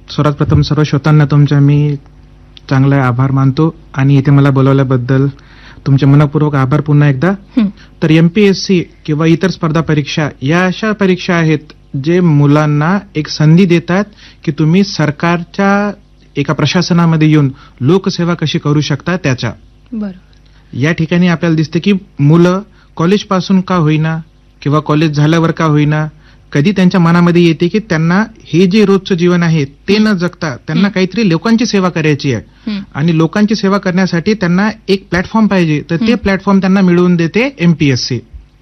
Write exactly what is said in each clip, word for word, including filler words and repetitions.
सर्वात प्रथम सर्व श्रोतांना तुमचा मी चांगला आभार मानतो आणि इथे मला बोलवल्याबद्दल तुमचे मनपूर्वक आभार पुन्हा एकदा. तर एमपीएससी किंवा इतर स्पर्धा परीक्षा या अशा परीक्षा आहेत जे मुलांना एक संधी देतात की तुम्ही सरकारच्या एका प्रशासनामध्ये येऊन लोकसेवा कशी करू शकता त्याच्या. बरोबर. या ठिकाणी आपल्याला दिसते की मुलं कॉलेजपासून का होईना किंवा कॉलेज झाल्यावर का होईना कधी त्यांच्या मनामध्ये येते की त्यांना हे जे रोजचं जीवन आहे ते न जगता त्यांना काहीतरी लोकांची सेवा करायची आहे आणि लोकांची सेवा करण्यासाठी त्यांना एक प्लॅटफॉर्म पाहिजे. तर ते प्लॅटफॉर्म त्यांना मिळवून देते एमपीएससी.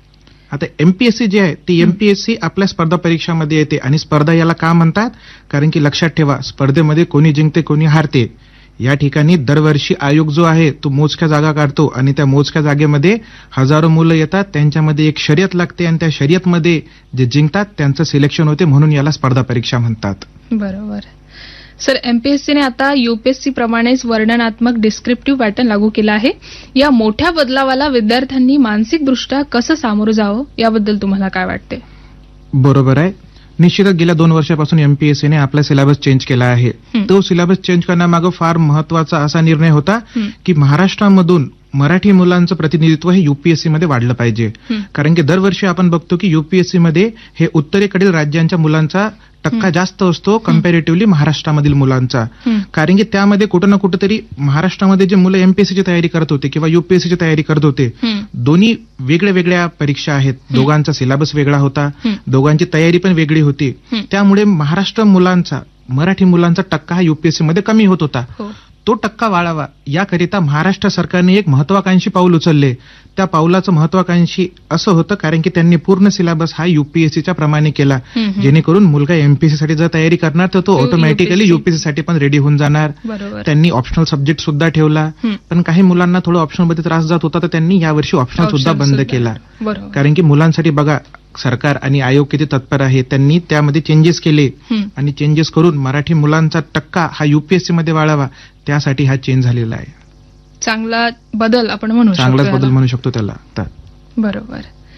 आता एमपीएससी जे आहे ती एमपीएससी आपल्या स्पर्धा परीक्षामध्ये येते आणि स्पर्धा याला का म्हणतात कारण की लक्षात ठेवा स्पर्धेमध्ये कोणी जिंकते कोणी हारते. या ठिकाणी दरवर्षी आयोग जो आहे तो मोजक्या जागा काढतो आणि त्या मोजक्या जागेमध्ये हजारो मुलं येतात, त्यांच्यामध्ये एक शर्यत लागते आणि त्या शर्यतमध्ये जे जिंकतात त्यांचं सिलेक्शन होते, म्हणून याला स्पर्धा परीक्षा म्हणतात. बरोबर. सर, एमपीएससीने आता युपीएससी प्रमाणेच वर्णनात्मक डिस्क्रिप्टिव्ह पॅटर्न लागू केला आहे. या मोठ्या बदलावाला विद्यार्थ्यांनी मानसिकदृष्ट्या कसं सामोरं जावं याबद्दल तुम्हाला काय वाटते? बरोबर आहे. निश्चितच गेल्या दोन वर्षापासून एमपीएससीने आपला सिलेबस चेंज केला आहे. तो सिलेबस चेंज करण्यामागे फार महत्वाचा असा निर्णय होता की महाराष्ट्रामधून मराठी मुलांचं प्रतिनिधित्व हे युपीएससी मध्ये वाढलं पाहिजे. कारण की दरवर्षी आपण बघतो की युपीएससी मध्ये हे उत्तरेकडील राज्यांच्या मुलांचा टक्का जास्त असतो कम्पॅरेटिव्हली महाराष्ट्रामधील मुलांचा. कारण की त्यामध्ये कुठं ना कुठं तरी महाराष्ट्रामध्ये जे मुलं एमपीएससीची तयारी करत होते किंवा युपीएससीची तयारी करत होते, दोन्ही वेगळ्या वेगळ्या परीक्षा आहेत, दोघांचा सिलेबस वेगळा होता, दोघांची तयारी पण वेगळी होती. त्यामुळे महाराष्ट्र मुलांचा मराठी मुलांचा टक्का हा युपीएससी मध्ये कमी होत होता. तो टक्का वाढावा याकरिता महाराष्ट्र सरकारने एक महत्वाकांक्षी पाऊल उचलले. त्या पाऊलाचं महत्वाकांक्षी असं होतं कारण की त्यांनी पूर्ण सिलेबस हा युपीएससीच्या प्रमाणे केला, जेणेकरून मुलगा एमपीएससी साठी जर तयारी करणार तर तो ऑटोमॅटिकली युपीएससी साठी पण रेडी होऊन जाणार. त्यांनी ऑप्शनल सब्जेक्ट सुद्धा ठेवला, पण काही मुलांना थोडं ऑप्शनल मध्ये त्रास जात होता तर त्यांनी यावर्षी ऑप्शनल सुद्धा बंद केला. कारण की मुलांसाठी बघा सरकार आणि आयोग किती तत्पर आहे, त्यांनी त्यामध्ये चेंजेस केले आणि चेंजेस करून मराठी मुलांचा टक्का हा युपीएससी मध्ये वाढावा त्यासाठी हा चेंज झालेला आहे. चांगला बदल आपण म्हणू शकतो, चांगलाच बदल म्हणू शकतो त्याला. बरोबर.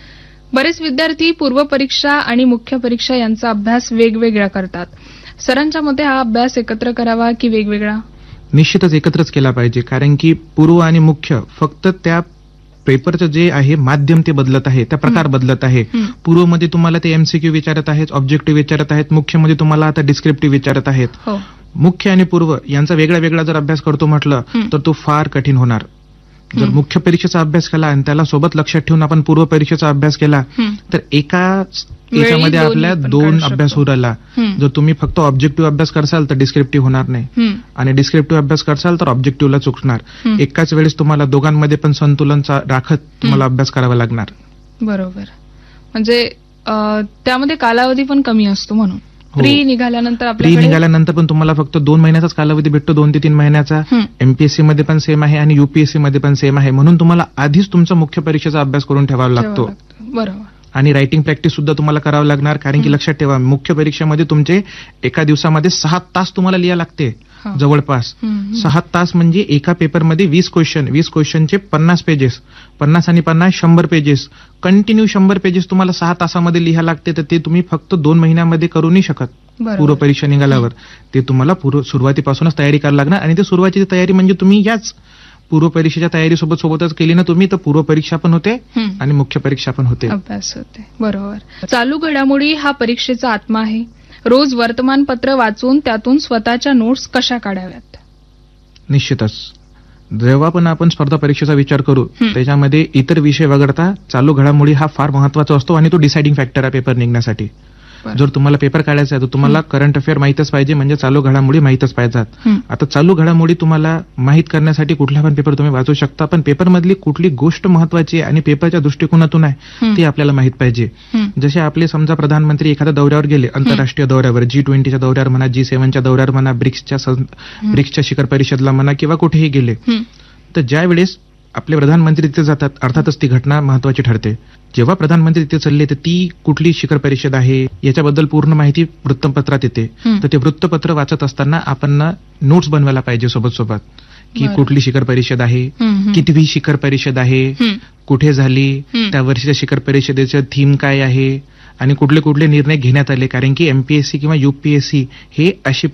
बरेच विद्यार्थी पूर्व परीक्षा आणि मुख्य परीक्षा यांचा अभ्यास वेगवेगळा करतात. सरांच्या मते हा अभ्यास एकत्र करावा की वेगवेगळा? निश्चितच एकत्रच केला पाहिजे. कारण की पूर्व आणि मुख्य फक्त त्या पेपरचं जे आहे माध्यम ते बदलत आहे, त्या प्रकार बदलत आहे. पूर्वमध्ये तुम्हाला ते एमसीक्यू विचारत आहेत, ऑब्जेक्टिव्ह विचारत आहेत, मुख्यमध्ये तुम्हाला आता डिस्क्रिप्टिव्ह विचारत आहेत. मुख्य आणि पूर्व यांचा वेगळा वेगळा जर अभ्यास करतो म्हटलं तर तो फार कठीण होणार. जर मुख्य परीक्षेचा अभ्यास केला आणि त्याला सोबत लक्षात ठेवून आपण पूर्व परीक्षेचा अभ्यास केला तर एका याच्यामध्ये आपल्या दोन अभ्यास होऊ राहिला. जर तुम्ही फक्त ऑब्जेक्टिव्ह अभ्यास करसाल तर डिस्क्रिप्टिव्ह होणार नाही आणि डिस्क्रिप्टिव्ह अभ्यास करसाल तर ऑब्जेक्टिव्हला चुकणार. एकाच वेळेस तुम्हाला दोघांमध्ये पण संतुलन राखत तुम्हाला अभ्यास करावा लागणार. बरोबर. म्हणजे त्यामध्ये कालावधी पण कमी असतो म्हणून प्री निघाल्यानंतर प्री निघाल्यानंतर पण तुम्हाला फक्त दोन महिन्याचाच कालावधी भेटतो, दोन ते तीन महिन्याचा. एमपीएससी मध्ये पण सेम आहे आणि युपीएससी मध्ये पण सेम आहे, म्हणून तुम्हाला आधीच तुमचा मुख्य परीक्षेचा अभ्यास करून ठेवावा लागतो. बरोबर. आणि रायटिंग प्रॅक्टिस सुद्धा तुम्हाला करावं लागणार. कारण की लक्षात ठेवा मुख्य परीक्षेमध्ये तुमचे एका दिवसामध्ये सहा तास तुम्हाला लिहा लागते जवळपास. सहा तास म्हणजे एका पेपरमध्ये वीस क्वेश्चन, वीस क्वेश्चनचे पन्नास पेजेस, पन्नास आणि पन्नास शंभर पेजेस, कंटिन्यू शंभर पेजेस तुम्हाला सहा तासामध्ये लिहा लागते. तर ते तुम्ही फक्त दोन महिन्यामध्ये करू नाही शकत. पूर्व परीक्षा निघाल्यावर ते तुम्हाला पूर्व सुरुवातीपासूनच तयारी करायला लागणार. आणि ते सुरुवातीची तयारी म्हणजे तुम्ही याच पूर्व परीक्षेच्या तयारीसोबत सोबतच केली ना तुम्ही तर पूर्व परीक्षा पण होते आणि मुख्य परीक्षा पण होते, अभ्यास होते. बरोबर. चालू घडामोडी हा परीक्षेचा आत्मा आहे. रोज वर्तमानपत्र वाचून त्यातून स्वतःच्या नोट्स कशा काढाव्यात? निश्चितच. जेव्हा पण आपण स्पर्धा परीक्षेचा विचार करू त्याच्यामध्ये इतर विषय वगळता चालू घडामोडी हा फार महत्वाचा असतो आणि तो डिसाइडिंग फॅक्टर आहे पेपर निघण्यासाठी. जर तुम्हाला पेपर काढायचा आहे तर तुम्हाला करंट अफेअर माहीतच पाहिजे, म्हणजे चालू घडामोडी माहीतच पाहिजेत. आता चालू घडामोडी तुम्हाला माहीत करण्यासाठी कुठला पण पेपर तुम्ही वाचू शकता, पण पेपरमधली कुठली गोष्ट महत्वाची आहे आणि पेपरच्या दृष्टिकोनातून आहे ते आपल्याला माहीत पाहिजे. जसे आपले समजा प्रधानमंत्री एखाद्या दौऱ्यावर गेले, आंतरराष्ट्रीय दौऱ्यावर, जी ट्वेंटीच्या दौऱ्यावर म्हणा, जी सेव्हनच्या दौऱ्यावर म्हणा, ब्रिक्सच्या ब्रिक्सच्या शिखर परिषदला म्हणा किंवा कुठेही गेले, तर ज्या वेळेस आपले प्रधानमंत्री तिथे जातात अर्थातच ती घटना महत्वाची ठरते. जेव्हा प्रधानमंत्री तिथे चालले तर ती कुठली शिखर परिषद आहे याच्याबद्दल पूर्ण माहिती वृत्तपत्रात येते. तर ते वृत्तपत्र वाचत असताना आपण नोट्स बनवायला पाहिजे सोबत सोबत की कुठली शिखर परिषद आहे, कितवी शिखर परिषद आहे, कुठे झाली, त्या वर्षीच्या शिखर परिषदेचं थीम काय आहे आणि कुठले कुठले निर्णय घेण्यात आले. कारण की एमपीएससी किंवा युपीएससी हे अशी